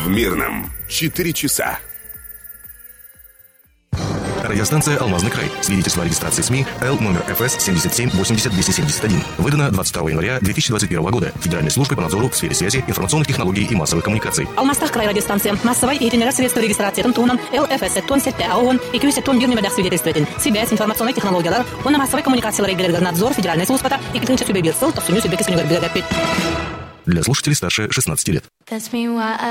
В Мирном 4 часа. Радиостанция «Алмазный край». Свидетельство о регистрации СМИ Л номер ФС 77-80-271. Выдано 22 января 2021 года Федеральной службой по надзору в сфере связи, информационных технологий и массовых коммуникаций. Алмастах край радиостанция. Массовой и средства регистрации тонн ЛФС тонн сетте АОН и кюсе тонн бирнемедах свидетельствователь. Связь, информационные технологии. Он на массовой коммуникации надзор Федеральной службы и клинча сюбе бирсел, то суню сюбе кисуню гарбига. Для слушателей старше 16 лет. That's me why I